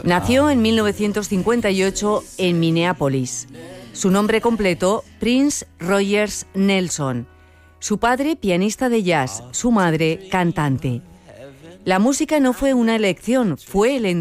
Nació en 1958 en Minneapolis. Su nombre completo, Prince Rogers Nelson. Su padre, pianista de jazz, su madre, cantante. La música no fue una elección, fue el